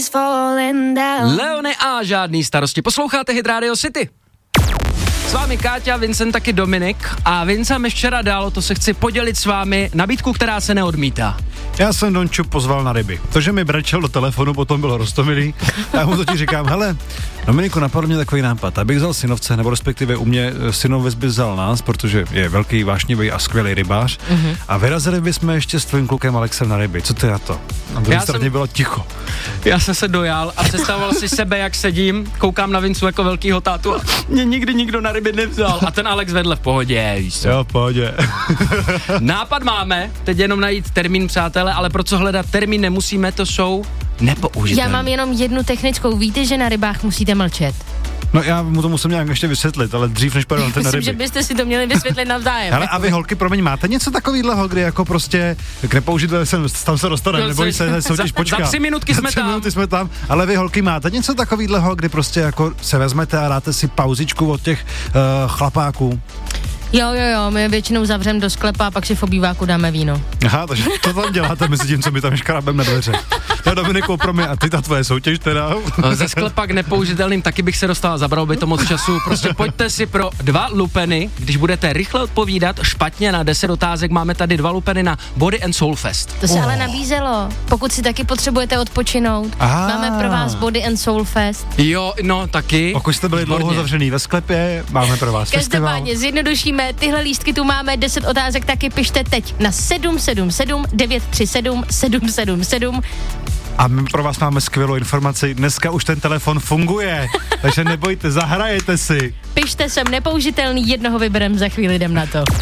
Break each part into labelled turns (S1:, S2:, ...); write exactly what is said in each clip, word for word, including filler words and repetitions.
S1: Leony a žádný starosti. Posloucháte Hit Radio City. S vámi Káťa, Vincent, taky Dominik. A Vincent mi včera dal, to se chci podělit s vámi, nabídku, která se neodmítá.
S2: Já jsem Donču pozval na ryby. To, že mi brečel do telefonu, potom bylo roztomilý. Já mu totiž říkám, hele, Dominiku, napadl mě takový nápad, abych vzal synovce, nebo respektive u mě synovec by vzal nás, protože je velký, vášnivý a skvělý rybář. Mm-hmm. A vyrazili bychom ještě s tvým klukem Alexem na ryby. Co to je to? Na druhé straně jsem... bylo ticho.
S1: Já jsem se dojal a představoval si sebe, jak sedím, koukám na Vincu jako velkýho tátu a mě nikdy nikdo na ryby nevzal. A ten Alex vedle v pohodě, víš co?
S2: Jo, v pohodě.
S1: Nápad máme, teď jenom najít termín, přátelé, ale pro co hledat termín nemusíme, to jsou nepoužitelné.
S3: Já mám jenom jednu technickou, víte, že na rybách musíte mlčet.
S2: No já mu to musím nějak ještě vysvětlit, ale dřív než půjdeme na ryby.
S3: Myslím, že byste si to měli vysvětlit navzájem.
S2: Ale a vy holky, promiň, máte něco takovýhleho, kdy jako prostě k nepoužitelné jsem, tam se dostaneme, neboj se, soutěž počká.
S1: Za tři minutky jsme
S2: za tři
S1: tam.
S2: minuty jsme tam, ale vy holky máte něco takovýhleho, kdy prostě jako se vezmete a dáte si pauzičku od těch uh, chlapáků?
S3: Jo, jo, jo, my většinou zavřeme do sklepa a pak si v obýváku dáme víno.
S2: Aha, takže to tam děláte mezi tím, co my tam škrabem na dveře. To Dominiku, promiň, a ty ta tvoje soutěž teda?
S1: No, ze sklepa k nepoužitelným taky bych se dostal, zabralo by to moc času. Prostě pojďte si pro dva lupeny, když budete rychle odpovídat špatně na deset otázek, máme tady dva lupeny na Body and Soul Fest.
S3: To se
S2: Oh.
S3: ale nabízelo, pokud si taky potřebujete odpočinout.
S2: Aha.
S3: Máme pro vás Body and Soul Fest.
S1: Jo, no taky.
S2: Pokud jste byli dlouho zavřený ve sklepě, máme pro vás festival.
S3: Každopádně zjednodušíme, tyhle lístky tu máme, deset otázek taky pište teď na sedm sedm sedm devět tři sedm sedm sedm sedm.
S2: A my pro vás máme skvělou informaci, dneska už ten telefon funguje, takže nebojte, zahrajete si.
S3: Pište sem nepoužitelný, jednoho vyberem, za chvíli jdem na to.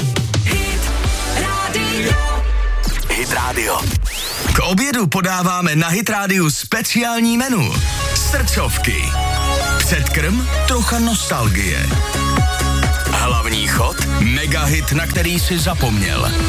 S4: Hit Radio. Hit Radio. K obědu podáváme na Hit Radio speciální menu. Srdcovky. Předkrm, trocha nostalgie. Hlavní chod, mega hit, na který si zapomněl.